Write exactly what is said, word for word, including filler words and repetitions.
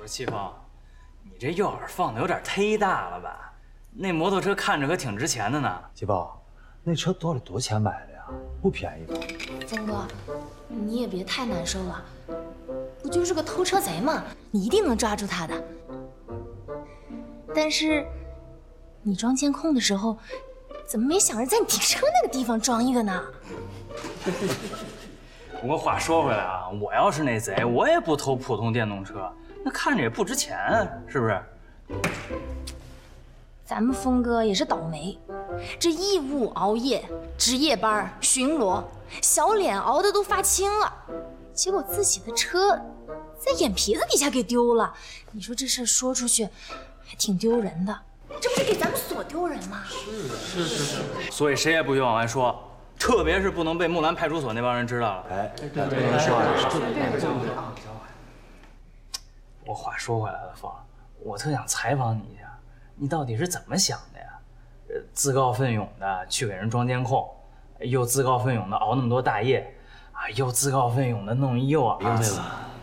说戚风，你这诱饵放的有点忒大了吧？那摩托车看着可挺值钱的呢。 季豹，那车多少多钱买的呀？不便宜吧？ 峰哥，你也别太难受了，不就是个偷车贼吗？你一定能抓住他的。但是，你装监控的时候，怎么没想着在你停车那个地方装一个呢？ 不过话说回来啊，我要是那贼，我也不偷普通电动车，那看着也不值钱啊，是不是？ 咱们峰哥也是倒霉，这义务熬夜、值夜班、巡逻，小脸熬得都发青了，结果自己的车在眼皮子底下给丢了。你说这事说出去，还挺丢人的，这不是给咱们所丢人吗？ 是是是是。所以谁也不许往外说，特别是不能被木兰派出所那帮人知道了。 哎， 对对对，说对说。 我话说回来了，凤，我特想采访你一下，你到底是怎么想的呀？呃，自告奋勇的去给人装监控，又自告奋勇的熬那么多大夜，啊，又自告奋勇的弄一诱饵，又那个。